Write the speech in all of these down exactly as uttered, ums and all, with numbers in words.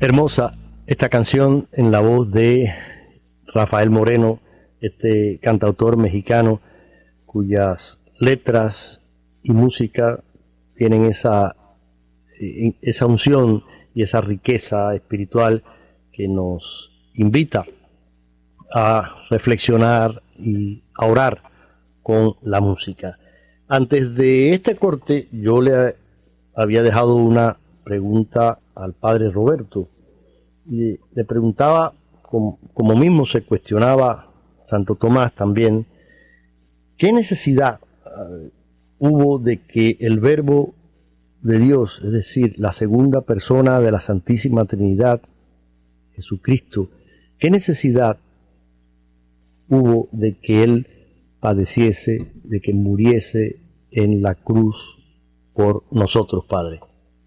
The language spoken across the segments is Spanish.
Hermosa esta canción en la voz de Rafael Moreno, este cantautor mexicano cuyas letras y música tienen esa, esa unción y esa riqueza espiritual que nos invita a reflexionar y a orar con la música. Antes de este corte, yo le había dejado una pregunta al padre Roberto y le preguntaba, como, como mismo se cuestionaba Santo Tomás también, ¿qué necesidad uh, hubo de que el Verbo de Dios, es decir, la segunda persona de la Santísima Trinidad, Jesucristo, qué necesidad hubo de que Él padeciese, de que muriese en la cruz por nosotros, Padre?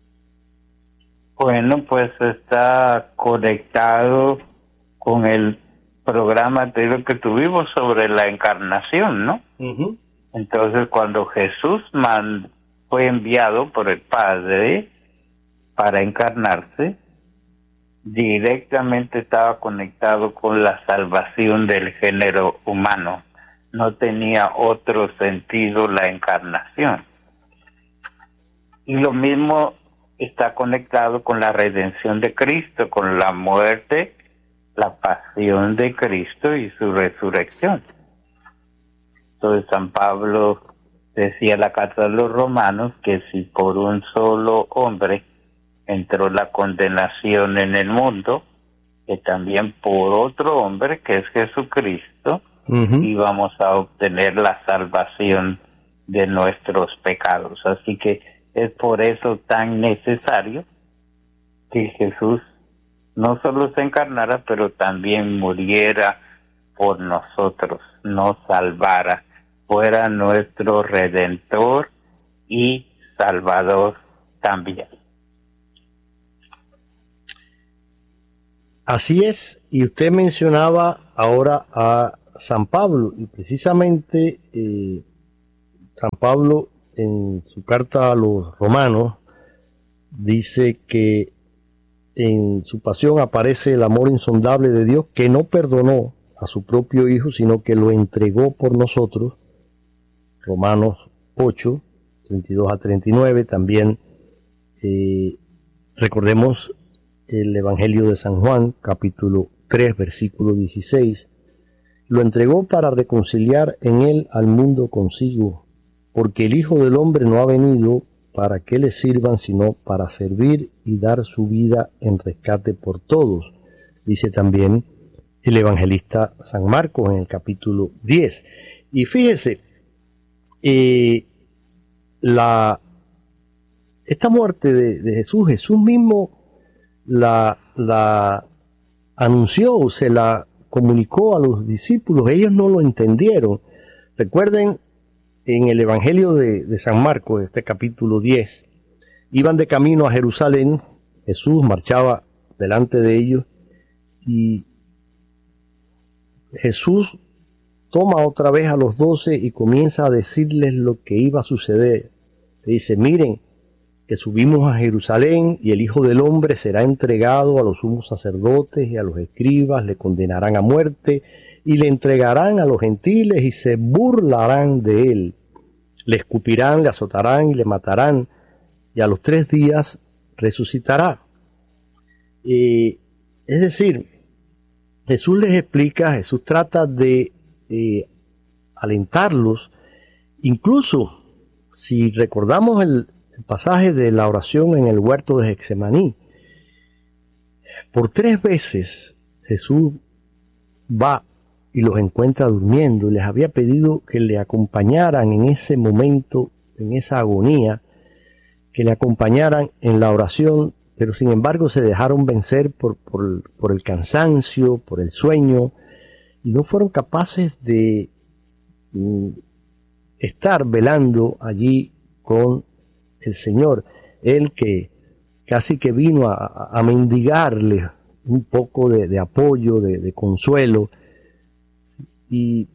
Bueno, pues está conectado con el programa anterior que tuvimos sobre la encarnación, ¿no? Uh-huh. Entonces, cuando Jesús man, fue enviado por el Padre para encarnarse, directamente estaba conectado con la salvación del género humano. No tenía otro sentido la encarnación. Y lo mismo está conectado con la redención de Cristo, con la muerte, la pasión de Cristo y su resurrección. Entonces San Pablo decía en la carta de los Romanos que si por un solo hombre entró la condenación en el mundo, que también por otro hombre, que es Jesucristo, uh-huh, íbamos a obtener la salvación de nuestros pecados. Así que es por eso tan necesario que Jesús no solo se encarnara, pero también muriera por nosotros, nos salvara, fuera nuestro Redentor y Salvador también. Así es, y usted mencionaba ahora a San Pablo, y precisamente eh, San Pablo en su carta a los romanos dice que en su pasión aparece el amor insondable de Dios, que no perdonó a su propio Hijo, sino que lo entregó por nosotros. Romanos ocho, treinta y dos a treinta y nueve. También eh, recordemos el Evangelio de San Juan, capítulo tres, versículo dieciséis. Lo entregó para reconciliar en él al mundo consigo, porque el Hijo del Hombre no ha venido para que le sirvan, sino para servir y dar su vida en rescate por todos, dice también el evangelista San Marcos en el capítulo diez. Y fíjese, eh, la, esta muerte de, de Jesús, Jesús mismo la, la anunció, se la comunicó a los discípulos, ellos no lo entendieron. Recuerden, en el Evangelio de, de San Marcos, este capítulo diez, iban de camino a Jerusalén, Jesús marchaba delante de ellos y Jesús toma otra vez a los doce y comienza a decirles lo que iba a suceder. Le dice, miren, que subimos a Jerusalén y el Hijo del Hombre será entregado a los sumos sacerdotes y a los escribas, le condenarán a muerte y le entregarán a los gentiles y se burlarán de él. Le escupirán, le azotarán y le matarán, y a los tres días resucitará. Eh, es decir, Jesús les explica, Jesús trata de eh, alentarlos. Incluso, si recordamos el, el pasaje de la oración en el huerto de Getsemaní, por tres veces Jesús va y los encuentra durmiendo, y les había pedido que le acompañaran en ese momento, en esa agonía, que le acompañaran en la oración, pero sin embargo se dejaron vencer por, por, por el cansancio, por el sueño, y no fueron capaces de mm, estar velando allí con el Señor, Él que casi que vino a, a mendigarle un poco de, de apoyo, de, de consuelo. Y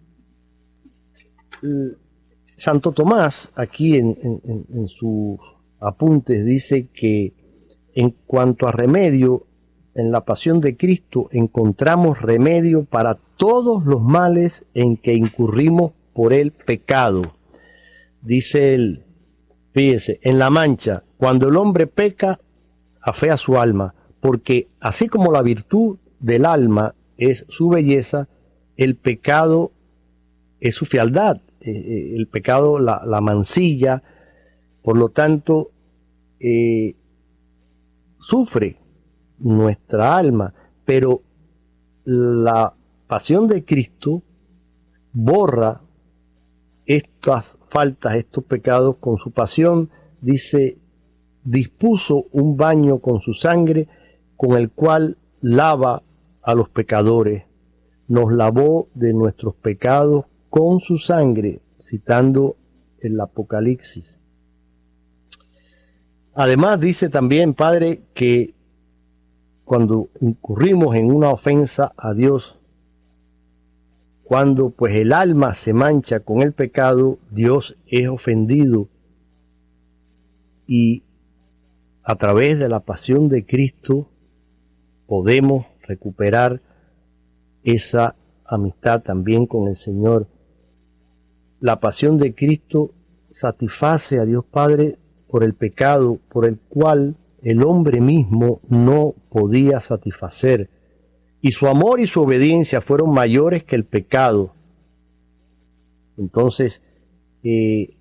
Santo Tomás, aquí en, en, en sus apuntes, dice que en cuanto a remedio, en la pasión de Cristo encontramos remedio para todos los males en que incurrimos por el pecado. Dice él, fíjese, en la mancha, cuando el hombre peca, afea su alma, porque así como la virtud del alma es su belleza, el pecado es su fealdad, eh, el pecado la, la mancilla, por lo tanto, eh, sufre nuestra alma, pero la pasión de Cristo borra estas faltas, estos pecados con su pasión. Dice, dispuso un baño con su sangre, con el cual lava a los pecadores. Nos lavó de nuestros pecados con su sangre, citando el Apocalipsis. Además dice también, Padre, que cuando incurrimos en una ofensa a Dios, cuando pues el alma se mancha con el pecado, Dios es ofendido, y a través de la pasión de Cristo podemos recuperar esa amistad también con el Señor. La pasión de Cristo satisface a Dios Padre por el pecado por el cual el hombre mismo no podía satisfacer, y su amor y su obediencia fueron mayores que el pecado. Entonces, eh,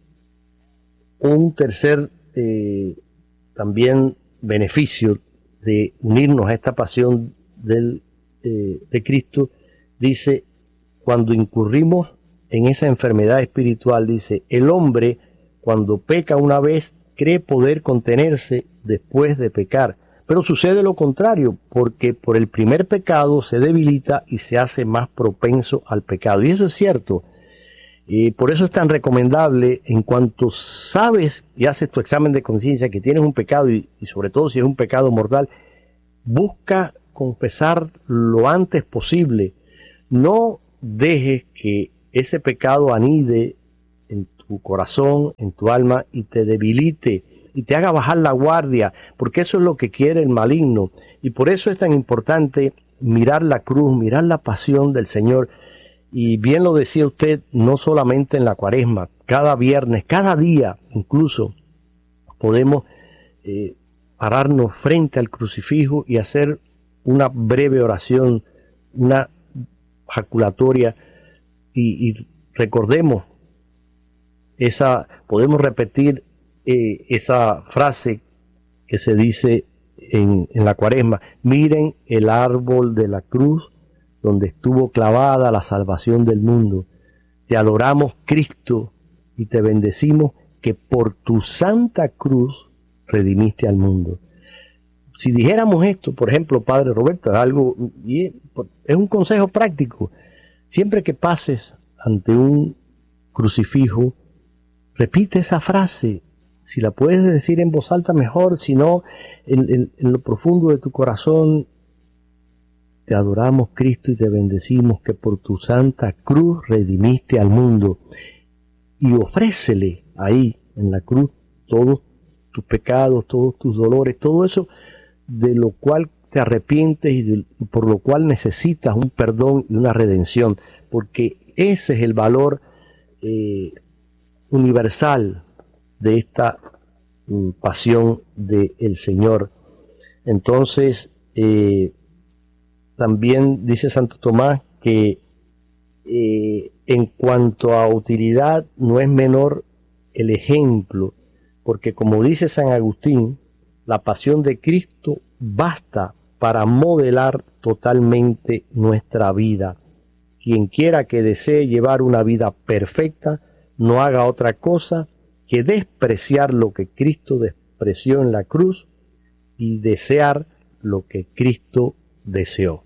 un tercer eh, también beneficio de unirnos a esta pasión del, eh, de Cristo, dice, cuando incurrimos en esa enfermedad espiritual, dice, el hombre cuando peca una vez cree poder contenerse después de pecar, pero sucede lo contrario, porque por el primer pecado se debilita y se hace más propenso al pecado. Y eso es cierto. Y por eso es tan recomendable, en cuanto sabes y haces tu examen de conciencia que tienes un pecado, y, y sobre todo si es un pecado mortal, busca confesar lo antes posible. No dejes que ese pecado anide en tu corazón, en tu alma, y te debilite y te haga bajar la guardia, porque eso es lo que quiere el maligno. Y por eso es tan importante mirar la cruz, mirar la pasión del Señor. Y bien lo decía usted, no solamente en la Cuaresma, cada viernes, cada día incluso, podemos eh, pararnos frente al crucifijo y hacer una breve oración, una jaculatoria, y, y recordemos esa, podemos repetir eh, esa frase que se dice en, en la Cuaresma: miren el árbol de la cruz donde estuvo clavada la salvación del mundo. Te adoramos, Cristo, y te bendecimos que por tu santa cruz redimiste al mundo. Si dijéramos esto, por ejemplo, Padre Roberto, es algo, y es un consejo práctico. Siempre que pases ante un crucifijo, repite esa frase. Si la puedes decir en voz alta, mejor. Si no, en, en, en lo profundo de tu corazón, te adoramos, Cristo, y te bendecimos que por tu santa cruz redimiste al mundo. Y ofrécele ahí en la cruz todos tus pecados, todos tus dolores, todo eso de lo cual te arrepientes y, de, y por lo cual necesitas un perdón y una redención, porque ese es el valor eh, universal de esta um, pasión del Señor. Entonces, eh, también dice Santo Tomás que eh, en cuanto a utilidad no es menor el ejemplo, porque como dice San Agustín, la pasión de Cristo basta para modelar totalmente nuestra vida. Quien quiera que desee llevar una vida perfecta, no haga otra cosa que despreciar lo que Cristo despreció en la cruz y desear lo que Cristo deseó.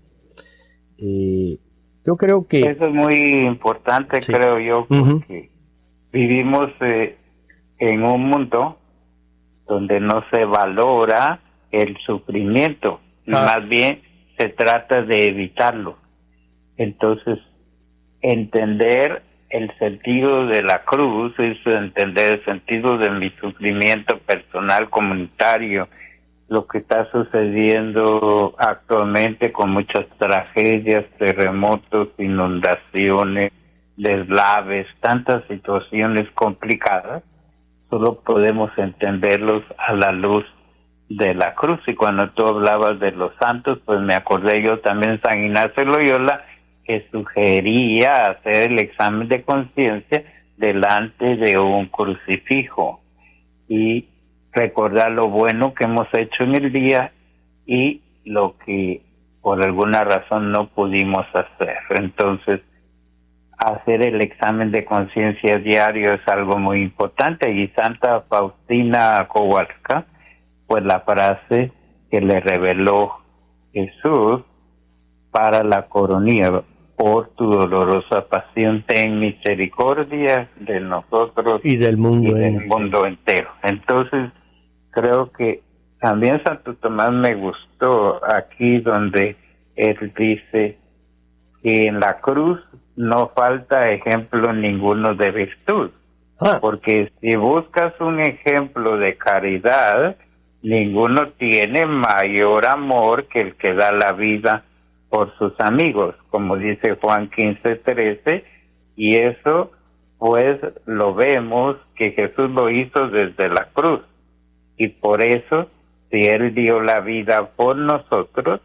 Eh, yo creo que eso es muy importante, sí. Creo yo, porque uh-huh. vivimos eh, en un mundo donde no se valora el sufrimiento, y ah. más bien se trata de evitarlo. Entonces, entender el sentido de la cruz es entender el sentido de mi sufrimiento personal, comunitario lo que está sucediendo actualmente con muchas tragedias, terremotos, inundaciones, deslaves, tantas situaciones complicadas, solo podemos entenderlos a la luz de la cruz. Y cuando tú hablabas de los santos, pues me acordé yo también San Ignacio de Loyola, que sugería hacer el examen de conciencia delante de un crucifijo y recordar lo bueno que hemos hecho en el día y lo que por alguna razón no pudimos hacer. Entonces, hacer el examen de conciencia diario es algo muy importante. Y Santa Faustina Kowalska, pues la frase que le reveló Jesús: para la coronilla, por tu dolorosa pasión, ten misericordia de nosotros y del mundo, y del entero. mundo entero. Entonces, creo que también Santo Tomás me gustó aquí donde él dice que en la cruz no falta ejemplo ninguno de virtud, ah. porque si buscas un ejemplo de caridad, ninguno tiene mayor amor que el que da la vida por sus amigos, como dice Juan quince trece, y eso pues lo vemos que Jesús lo hizo desde la cruz, y por eso si Él dio la vida por nosotros,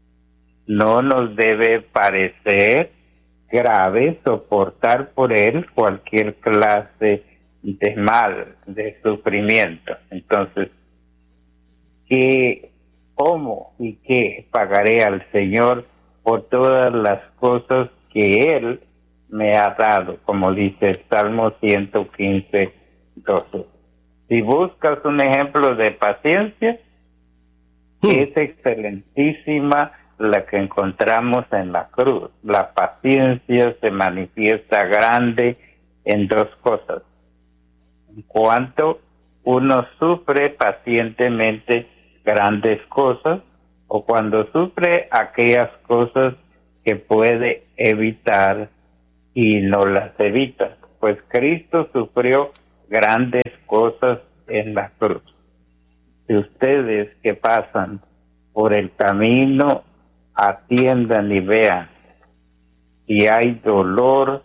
no nos debe parecer grave soportar por Él cualquier clase de mal, de sufrimiento. Entonces, ¿qué, cómo y qué pagaré al Señor por todas las cosas que Él me ha dado? Como dice el Salmo ciento quince, doce. Si buscas un ejemplo de paciencia, sí, es excelentísima la que encontramos en la cruz. La paciencia se manifiesta grande en dos cosas. En cuanto uno sufre pacientemente grandes cosas, o cuando sufre aquellas cosas que puede evitar y no las evita. Pues Cristo sufrió grandes cosas en la cruz. Si ustedes que pasan por el camino atiendan y vean si hay dolor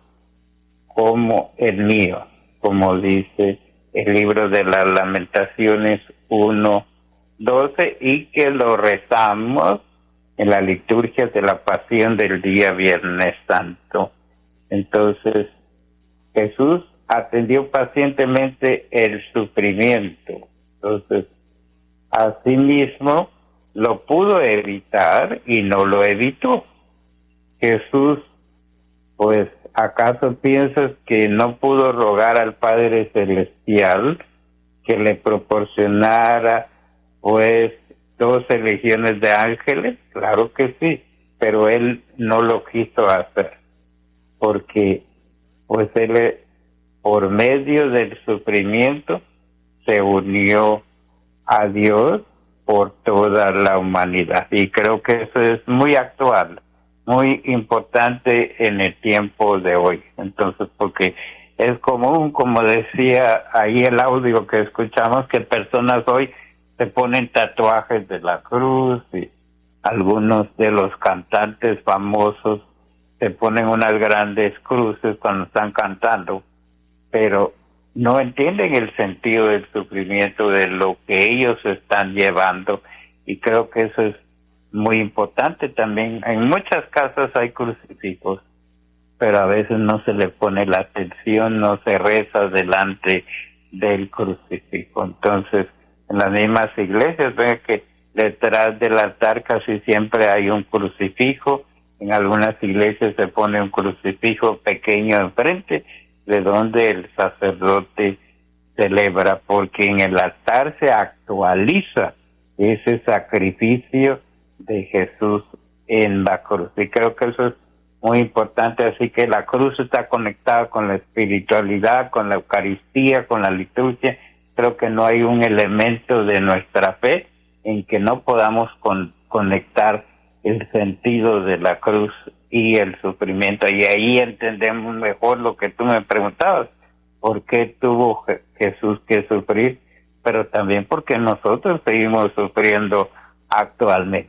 como el mío, como dice el libro de las Lamentaciones uno doce, y que lo rezamos en la liturgia de la Pasión del día Viernes Santo. Entonces, Jesús atendió pacientemente el sufrimiento. Entonces, asimismo, lo pudo evitar y no lo evitó. Jesús, pues, ¿acaso piensas que no pudo rogar al Padre Celestial que le proporcionara, pues, doce legiones de ángeles? Claro que sí, pero él no lo quiso hacer, porque, pues, él, por medio del sufrimiento, se unió a Dios por toda la humanidad. Y creo que eso es muy actual, muy importante en el tiempo de hoy. Entonces, porque es común, como decía ahí el audio que escuchamos, que personas hoy se ponen tatuajes de la cruz, y algunos de los cantantes famosos se ponen unas grandes cruces cuando están cantando, pero no entienden el sentido del sufrimiento, de lo que ellos están llevando, y creo que eso es muy importante también. En muchas casas hay crucifijos, pero a veces no se le pone la atención, no se reza delante del crucifijo. Entonces, en las mismas iglesias ven que detrás del altar casi siempre hay un crucifijo. En algunas iglesias se pone un crucifijo pequeño enfrente, de donde el sacerdote celebra, porque en el altar se actualiza ese sacrificio de Jesús en la cruz. Y creo que eso es muy importante, así que la cruz está conectada con la espiritualidad, con la Eucaristía, con la liturgia. Creo que no hay un elemento de nuestra fe en que no podamos con, conectar el sentido de la cruz y el sufrimiento, y ahí entendemos mejor lo que tú me preguntabas: ¿por qué tuvo Jesús que sufrir? pero también porque nosotros seguimos sufriendo actualmente.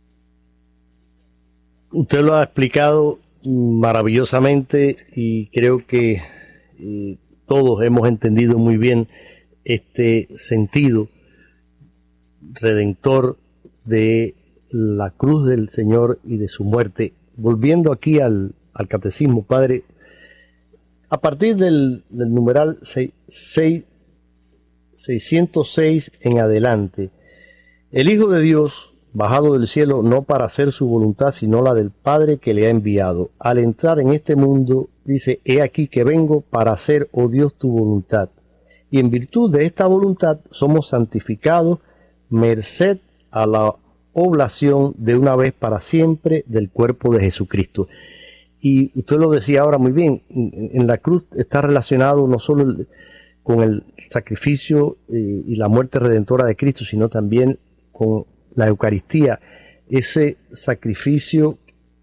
Usted lo ha explicado maravillosamente y creo que eh, todos hemos entendido muy bien este sentido redentor de la cruz del Señor y de su muerte. Volviendo aquí al, al catecismo, Padre, a partir del, del numeral seiscientos seis en adelante, el Hijo de Dios, bajado del cielo no para hacer su voluntad, sino la del Padre que le ha enviado, al entrar en este mundo, dice, he aquí que vengo para hacer, oh Dios, tu voluntad. Y en virtud de esta voluntad somos santificados, merced a la oblación de una vez para siempre del cuerpo de Jesucristo. Y usted lo decía ahora muy bien, en la cruz está relacionado no solo con el sacrificio y la muerte redentora de Cristo, sino también con la Eucaristía, ese sacrificio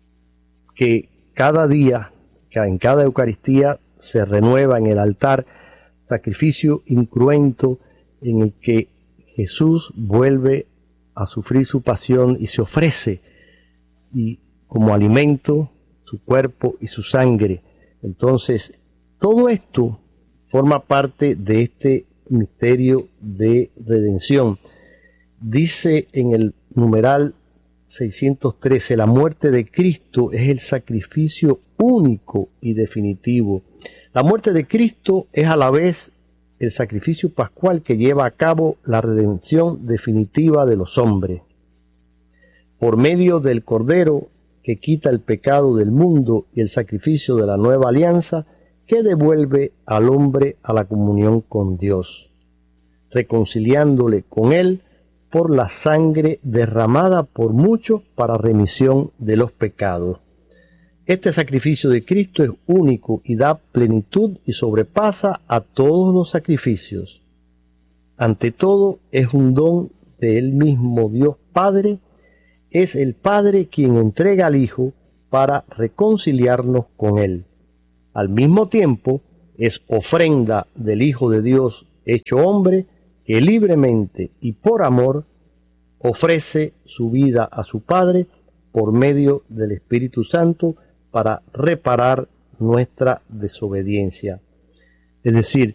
que cada día, en cada Eucaristía se renueva en el altar, sacrificio incruento en el que Jesús vuelve a sufrir su pasión y se ofrece y como alimento su cuerpo y su sangre. Entonces, todo esto forma parte de este misterio de redención. Dice en el numeral seiscientos trece, la muerte de Cristo es el sacrificio único y definitivo. La muerte de Cristo es a la vez el sacrificio pascual que lleva a cabo la redención definitiva de los hombres. Por medio del Cordero que quita el pecado del mundo y el sacrificio de la nueva alianza que devuelve al hombre a la comunión con Dios, reconciliándole con Él por la sangre derramada por muchos para remisión de los pecados. Este sacrificio de Cristo es único y da plenitud y sobrepasa a todos los sacrificios. Ante todo, es un don de Él mismo, Dios Padre. Es el Padre quien entrega al Hijo para reconciliarnos con Él. Al mismo tiempo, es ofrenda del Hijo de Dios hecho hombre, que libremente y por amor ofrece su vida a su Padre por medio del Espíritu Santo para reparar nuestra desobediencia. Es decir,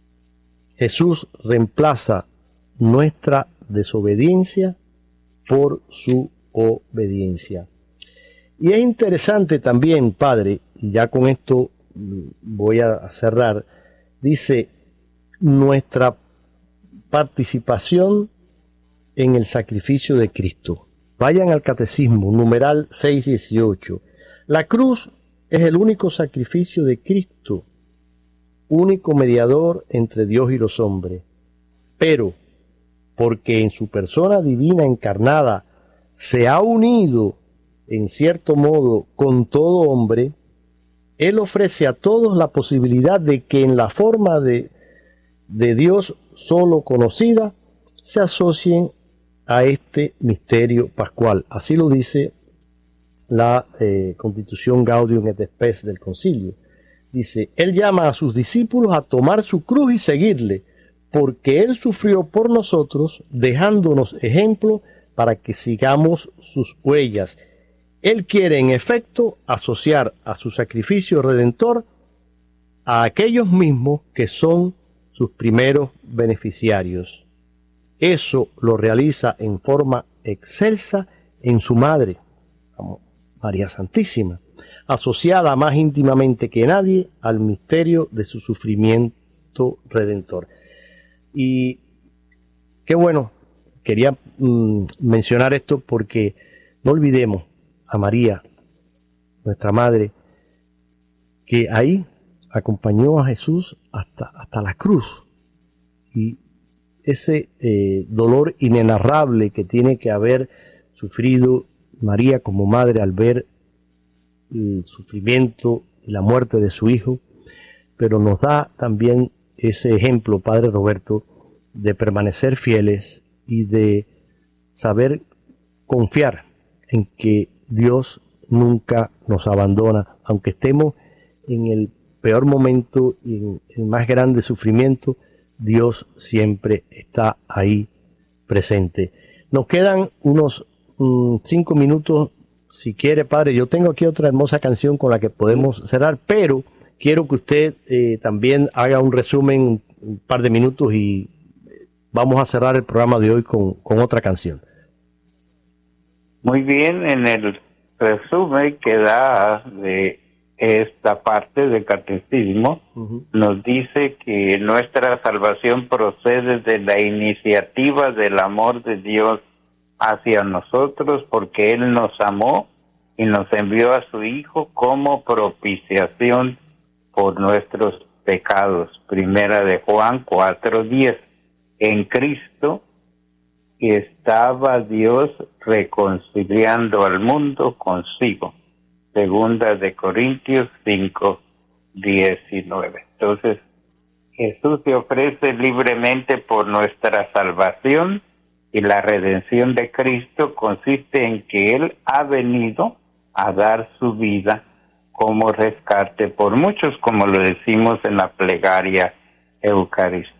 Jesús reemplaza nuestra desobediencia por su obediencia. Y es interesante también, Padre, y ya con esto voy a cerrar, dice nuestra participación en el sacrificio de Cristo. Vayan al Catecismo, numeral seiscientos dieciocho. La cruz es el único sacrificio de Cristo, único mediador entre Dios y los hombres. Pero, porque en su persona divina encarnada se ha unido, en cierto modo, con todo hombre, Él ofrece a todos la posibilidad de que en la forma de, de Dios solo conocida, se asocien a este misterio pascual. Así lo dice la eh, Constitución Gaudium et Spes del Concilio. Dice, Él llama a sus discípulos a tomar su cruz y seguirle, porque Él sufrió por nosotros, dejándonos ejemplo para que sigamos sus huellas. Él quiere, en efecto, asociar a su sacrificio redentor a aquellos mismos que son sus primeros beneficiarios. Eso lo realiza en forma excelsa en su Madre, María Santísima, asociada más íntimamente que nadie al misterio de su sufrimiento redentor. Y qué bueno, quería mm, mencionar esto porque no olvidemos a María, nuestra Madre, que ahí acompañó a Jesús hasta, hasta la cruz. Y ese eh, dolor inenarrable que tiene que haber sufrido María como madre al ver el sufrimiento y la muerte de su hijo, pero nos da también ese ejemplo, Padre Roberto, de permanecer fieles y de saber confiar en que Dios nunca nos abandona, aunque estemos en el peor momento y en el más grande sufrimiento. Dios siempre está ahí presente. Nos quedan unos mm, cinco minutos. Si quiere, padre, yo tengo aquí otra hermosa canción con la que podemos cerrar, pero quiero que usted eh, también haga un resumen, un par de minutos, y vamos a cerrar el programa de hoy con, con otra canción. Muy bien, en el resumen que da de esta parte del catecismo, uh-huh. nos dice que nuestra salvación procede de la iniciativa del amor de Dios hacia nosotros, porque Él nos amó y nos envió a su Hijo como propiciación por nuestros pecados. Primera de Juan cuatro diez. En Cristo estaba Dios reconciliando al mundo consigo. Segunda de Corintios cinco diecinueve. Entonces, Jesús se ofrece libremente por nuestra salvación, y la redención de Cristo consiste en que Él ha venido a dar su vida como rescate por muchos, como lo decimos en la plegaria eucarística.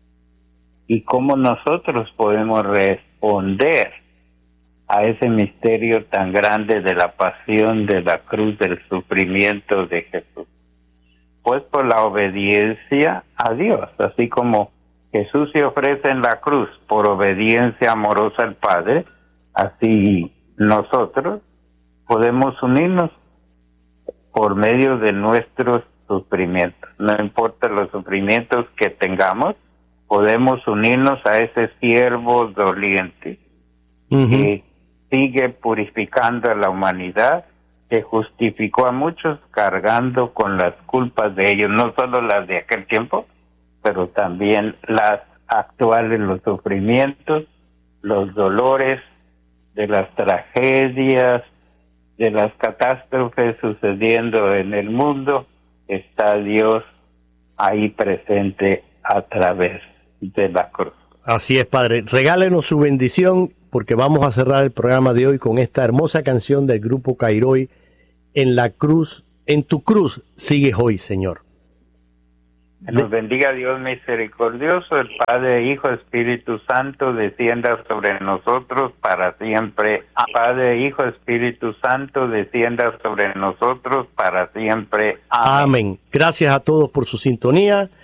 Y cómo nosotros podemos responder a ese misterio tan grande de la pasión, de la cruz, del sufrimiento de Jesús. Pues por la obediencia a Dios, así como Jesús se ofrece en la cruz por obediencia amorosa al Padre, así nosotros podemos unirnos por medio de nuestros sufrimientos. No importa los sufrimientos que tengamos, podemos unirnos a ese siervo doliente uh-huh. que sigue purificando a la humanidad, que justificó a muchos cargando con las culpas de ellos, no solo las de aquel tiempo, pero también las actuales, los sufrimientos, los dolores de las tragedias, de las catástrofes sucediendo en el mundo. Está Dios ahí presente a través de la cruz. Así es, padre. Regálenos su bendición, porque vamos a cerrar el programa de hoy con esta hermosa canción del grupo Kairói, En la cruz, en tu cruz sigues hoy, Señor. Que nos bendiga Dios misericordioso, el Padre, Hijo, Espíritu Santo, descienda sobre nosotros para siempre. Padre, Hijo, Espíritu Santo, descienda sobre nosotros para siempre. Amén. Amén. Gracias a todos por su sintonía.